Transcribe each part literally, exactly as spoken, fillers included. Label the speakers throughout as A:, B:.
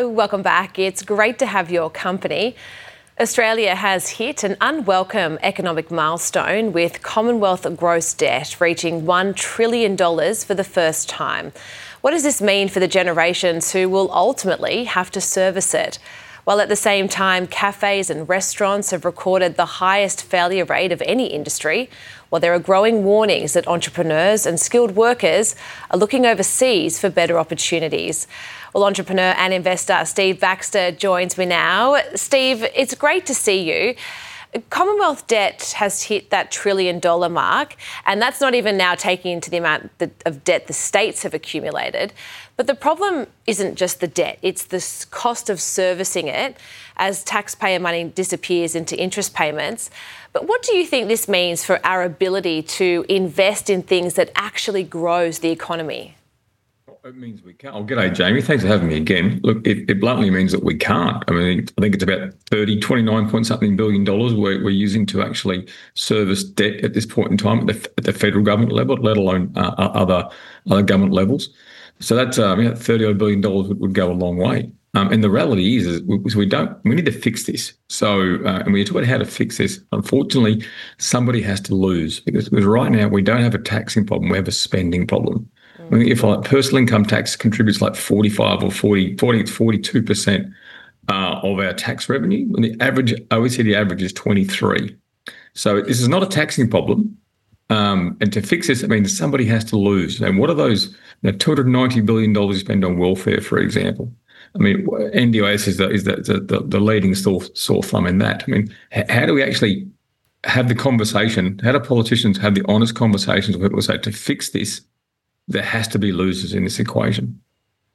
A: Welcome back. It's great to have your company. Australia has hit an unwelcome economic milestone with Commonwealth gross debt reaching one trillion dollars for the first time. What does this mean for the generations who will ultimately have to service it? While at the same time, cafes and restaurants have recorded the highest failure rate of any industry, while there are growing warnings that entrepreneurs and skilled workers are looking overseas for better opportunities. Well, entrepreneur and investor Steve Baxter joins me now. Steve, it's great to see you. Commonwealth debt has hit that trillion dollar mark, and that's not even now taking into the amount of debt the states have accumulated. But the problem isn't just the debt, it's the cost of servicing it as taxpayer money disappears into interest payments. But what do you think this means for our ability to invest in things that actually grows the economy?
B: It means we can't. Oh, g'day, Jamie. Thanks for having me again. Look, it, it bluntly means that we can't. I mean, I think it's about thirty, twenty-nine point something billion dollars we're, we're using to actually service debt at this point in time at the, at the federal government level, let alone uh, other other government levels. So that's um, yeah, thirty odd billion dollars would, would go a long way. Um, and the reality is, is we, we don't. We need to fix this. So, uh, and when you talk about how to fix this, unfortunately, somebody has to lose because, because right now we don't have a taxing problem. We have a spending problem. I mean, if like personal income tax contributes like forty-five or forty, forty, forty-two percent uh, of our tax revenue, and the average O E C D average is twenty-three. So this is not a taxing problem. Um, and to fix this, it means somebody has to lose. And what are those? You know, two hundred ninety billion dollars you spend on welfare, for example. I mean, N D I S is the is the the, the leading sore sore thumb in that. I mean, how do we actually have the conversation? How do politicians have the honest conversations with people who say to fix this? There has to be losers in this equation.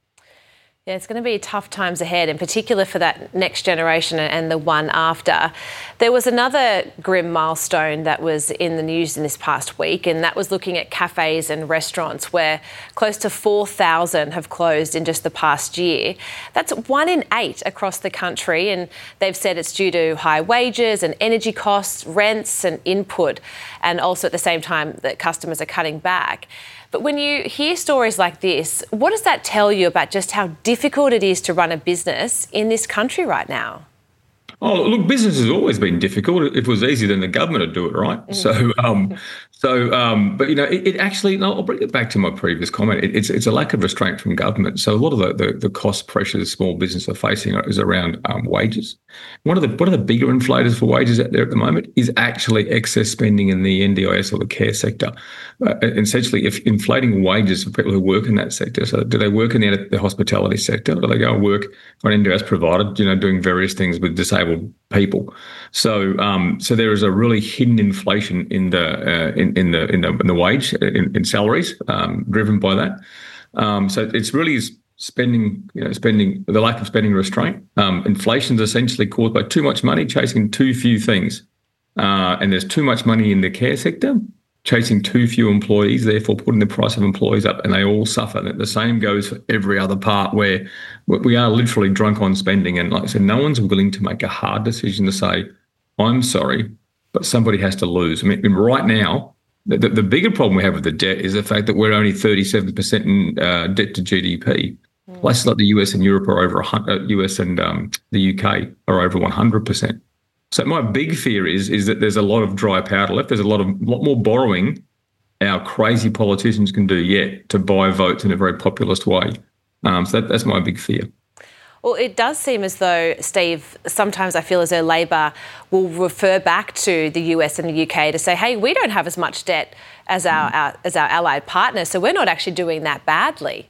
A: Yeah, it's going to be tough times ahead, in particular for that next generation and the one after. There was another grim milestone that was in the news in this past week, and that was looking at cafes and restaurants where close to four thousand have closed in just the past year. That's one in eight across the country, and they've said it's due to high wages and energy costs, rents and input, and also at the same time that customers are cutting back. But when you hear stories like this, what does that tell you about just how difficult it is to run a business in this country right now?
B: Oh, look, business has always been difficult. If it was easy, then the government would do it, right? Mm. So, um, so, um, but you know, it, it actually. No, I'll bring it back to my previous comment. It, it's it's a lack of restraint from government. So, a lot of the the, the cost pressures small business are facing is around um, wages. One of the one of the bigger inflators for wages out there at the moment is actually excess spending in the N D I S or the care sector. Uh, essentially, if inflating wages for people who work in that sector. So, do they work in the, the hospitality sector? Do they go and work for an N D I S provider? You know, doing various things with disabled people. So, um, so there is a really hidden inflation in the uh, in, in the in the in the wage in, in salaries, um, driven by that. Um, so it's really spending, you know, spending the lack of spending restraint. Um, inflation is essentially caused by too much money chasing too few things, uh, and there's too much money in the care sector chasing too few employees, therefore putting the price of employees up, and they all suffer. And the same goes for every other part where we are literally drunk on spending. And like I said, no one's willing to make a hard decision to say, I'm sorry, but somebody has to lose. I mean, right now, the, the, the bigger problem we have with the debt is the fact that we're only thirty-seven percent in uh, debt to G D P. Mm. Places like the U S and Europe are over, uh, U S and um, the U K are over one hundred percent. So my big fear is is that there's a lot of dry powder left. There's a lot of lot more borrowing our crazy politicians can do yet to buy votes in a very populist way. Um, so that, that's my big fear.
A: Well, it does seem as though, Steve, sometimes I feel as though Labor will refer back to the U S and the U K to say, hey, we don't have as much debt as our, our as our allied partners, so we're not actually doing that badly.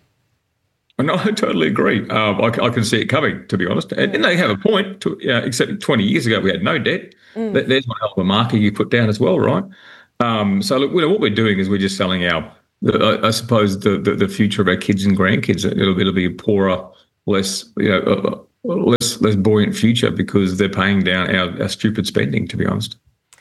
B: No, I totally agree. Um, I, I can see it coming, to be honest. And, mm. and they have a point, to, uh, except twenty years ago we had no debt. Mm. There's one hell of a marker you put down as well, right? Um, so look, you know, what we're doing is we're just selling our, the, I suppose, the, the the future of our kids and grandkids. It'll, it'll be a poorer, less, you know, uh, less less buoyant future because they're paying down our, our stupid spending, to be honest.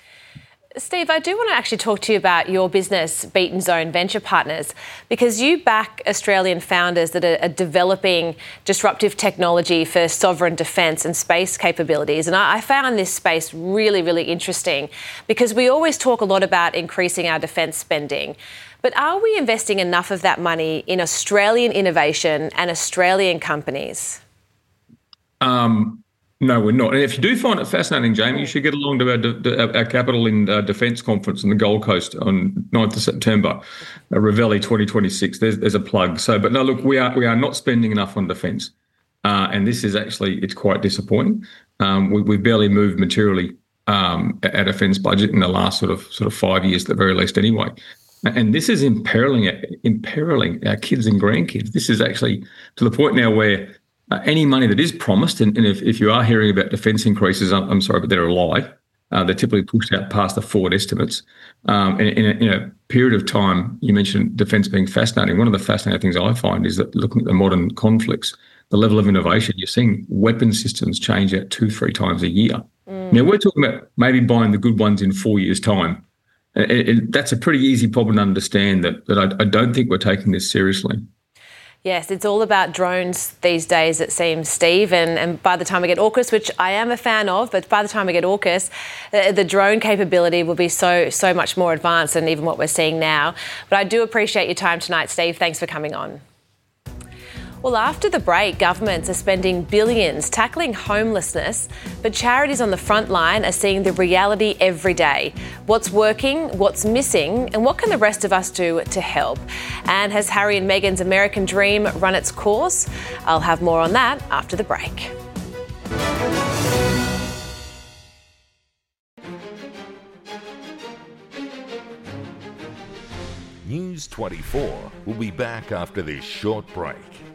A: Steve, I do want to actually talk to you about your business, Beaton Zone Venture Partners, because you back Australian founders that are, are developing disruptive technology for sovereign defence and space capabilities. And I, I found this space really, really interesting because we always talk a lot about increasing our defence spending. But are we investing enough of that money in Australian innovation and Australian companies?
B: Um, no, we're not. And if you do find it fascinating, Jamie, you should get along to our, de- our Capital in uh, Defence Conference in the Gold Coast on ninth of September, uh, Ravelli twenty twenty-six. There's there's a plug. So, but no, look, we are we are not spending enough on defence, uh, and this is actually it's quite disappointing. Um, we, we've barely moved materially um, our defence budget in the last sort of sort of five years, at the very least, anyway. And this is imperiling imperiling our kids and grandkids. This is actually to the point now where Uh, any money that is promised, and, and if, if you are hearing about defence increases, I'm, I'm sorry, but they're a lie. Uh, they're typically pushed out past the forward estimates. Um, and in a, in a period of time, you mentioned defence being fascinating. One of the fascinating things I find is that looking at the modern conflicts, the level of innovation, you're seeing weapon systems change out two, three times a year. Mm. Now, we're talking about maybe buying the good ones in four years' time. It, it, that's a pretty easy problem to understand that, that I, I don't think we're taking this seriously.
A: Yes, it's all about drones these days, it seems, Steve. And, and by the time we get AUKUS, which I am a fan of, but by the time we get AUKUS, the, the drone capability will be so, so much more advanced than even what we're seeing now. But I do appreciate your time tonight, Steve. Thanks for coming on. Well, after the break, governments are spending billions tackling homelessness, but charities on the front line are seeing the reality every day. What's working, what's missing, and what can the rest of us do to help? And has Harry and Meghan's American dream run its course? I'll have more on that after the break.
C: News twenty-four will be back after this short break.